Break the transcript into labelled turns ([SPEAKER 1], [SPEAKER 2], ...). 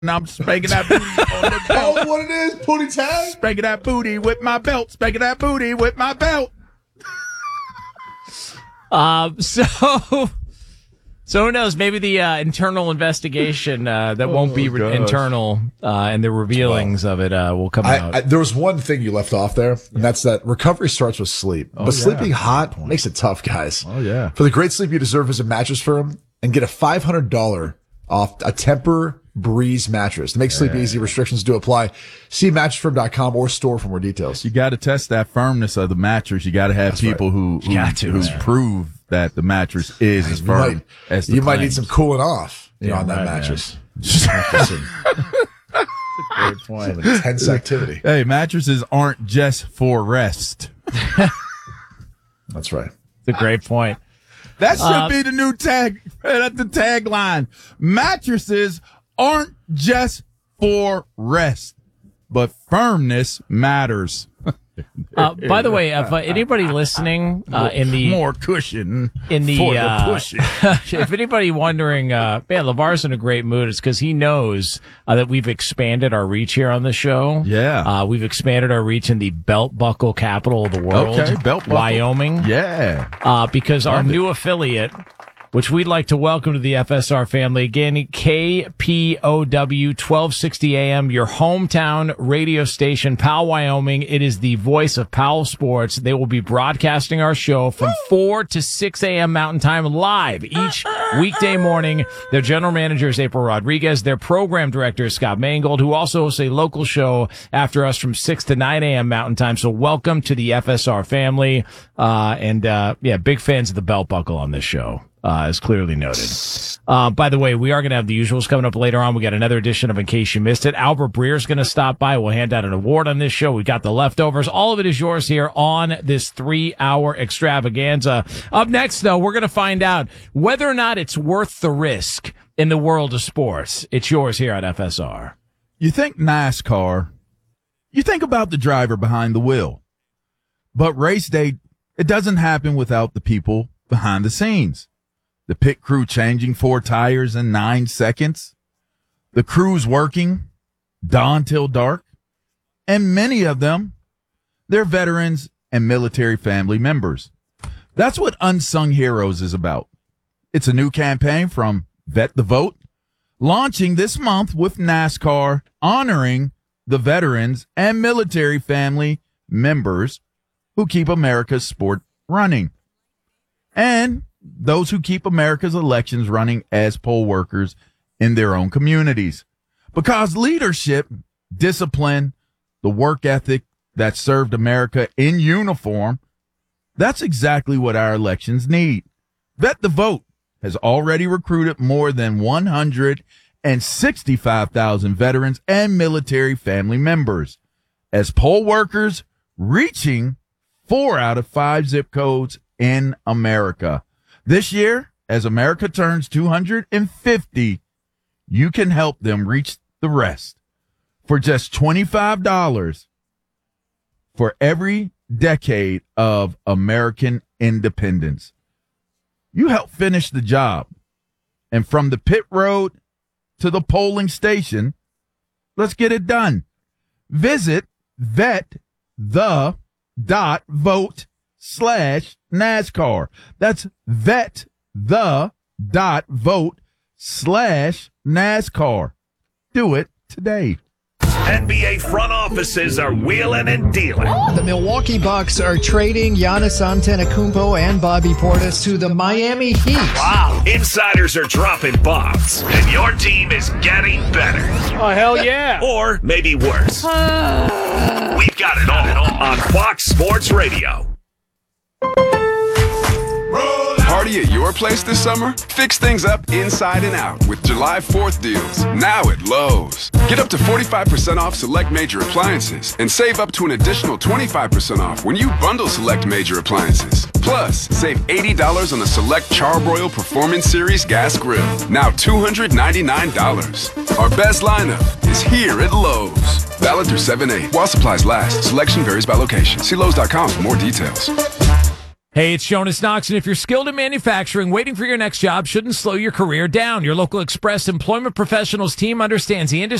[SPEAKER 1] And I'm spanking that booty on the belt.
[SPEAKER 2] Oh, what it is? Pootie tag?
[SPEAKER 1] Spanking that booty with my belt. Spanking that booty with my belt.
[SPEAKER 3] So who knows? Maybe the internal investigation that won't be internal and the revealings of it will come out.
[SPEAKER 2] There was one thing you left off there, and that's that recovery starts with sleep. But sleeping hot makes it tough, guys.
[SPEAKER 1] Oh, yeah.
[SPEAKER 2] For the great sleep you deserve, visit Mattress Firm and get a $500 off a Tempur Breeze mattress. To make sleep easy, restrictions do apply. See mattressfirm.com or store for more details.
[SPEAKER 1] You got to test that firmness of the mattress. You got to have people who prove that the mattress is as firm as the
[SPEAKER 2] You might need some cooling off on that mattress. That's a great point. Some intense activity.
[SPEAKER 1] Hey, mattresses aren't just for rest.
[SPEAKER 2] That's right.
[SPEAKER 3] It's a great point.
[SPEAKER 1] That should be the new tagline. Mattresses aren't just for rest, but firmness matters.
[SPEAKER 3] By the way, if anybody listening in the
[SPEAKER 1] more cushion
[SPEAKER 3] in the
[SPEAKER 1] for the pushing.
[SPEAKER 3] if anybody wondering, man, LeVar's in a great mood. It's because he knows that we've expanded our reach here on the show.
[SPEAKER 1] Yeah,
[SPEAKER 3] we've expanded our reach in the belt buckle capital of the world,
[SPEAKER 1] belt buckle.
[SPEAKER 3] Wyoming.
[SPEAKER 1] Yeah,
[SPEAKER 3] because our new affiliate, which we'd like to welcome to the FSR family. Again, KPOW 1260 AM, your hometown radio station, Powell, Wyoming. It is the voice of Powell Sports. They will be broadcasting our show from 4 to 6 a.m. Mountain Time live each weekday morning. Their general manager is April Rodriguez. Their program director is Scott Mangold, who also hosts a local show after us from 6 to 9 a.m. Mountain Time. So welcome to the FSR family. Big fans of the belt buckle on this show. As clearly noted. By the way, we are going to have the usuals coming up later on. We got another edition of In Case You Missed It. Albert Breer's going to stop by. We'll hand out an award on this show. We got the leftovers. All of it is yours here on this 3-hour extravaganza. Up next, though, we're going to find out whether or not it's worth the risk in the world of sports. It's yours here at FSR.
[SPEAKER 1] You think NASCAR, you think about the driver behind the wheel. But race day, it doesn't happen without the people behind the scenes. The pit crew changing 4 tires in 9 seconds. The crews working dawn till dark. And many of them, they're veterans and military family members. That's what Unsung Heroes is about. It's a new campaign from Vet the Vote, launching this month with NASCAR, honoring the veterans and military family members who keep America's sport running. And those who keep America's elections running as poll workers in their own communities. Because leadership, discipline, the work ethic that served America in uniform, that's exactly what our elections need. Vet the Vote has already recruited more than 165,000 veterans and military family members as poll workers, reaching 4 out of 5 zip codes in America. This year, as America turns 250, you can help them reach the rest for just $25 for every decade of American independence. You help finish the job. And from the pit road to the polling station, let's get it done. Visit vet.vote/NASCAR. That's vet.vote/NASCAR. Do it today.
[SPEAKER 4] NBA front offices are wheeling and dealing.
[SPEAKER 5] The Milwaukee Bucks are trading Giannis Antetokounmpo and Bobby Portis to the Miami Heat.
[SPEAKER 4] Wow. Insiders are dropping bombs, and your team is getting better.
[SPEAKER 3] Oh, hell yeah.
[SPEAKER 4] Or maybe worse. We've got it all on Fox Sports Radio.
[SPEAKER 6] Party at your place this summer? Fix things up inside and out with July 4th deals, now at Lowe's. Get up to 45% off select major appliances and save up to an additional 25% off when you bundle select major appliances. Plus, save $80 on the select Charbroil Performance Series gas grill, now $299. Our best lineup is here at Lowe's. Valid through 7/8. While supplies last, selection varies by location. See Lowe's.com for more details.
[SPEAKER 3] Hey, it's Jonas Knox, and if you're skilled in manufacturing, waiting for your next job shouldn't slow your career down. Your local Express Employment Professionals team understands the industry